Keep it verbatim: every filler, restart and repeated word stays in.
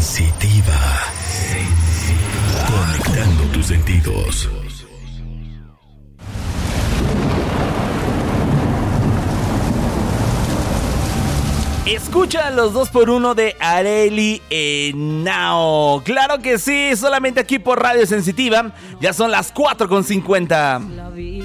Sensitiva. Sensitiva. Conectando tus sentidos. Escucha los dos por uno de Arely Henao. Claro que sí, solamente aquí por Radio Sensitiva. Ya son las cuatro con cincuenta.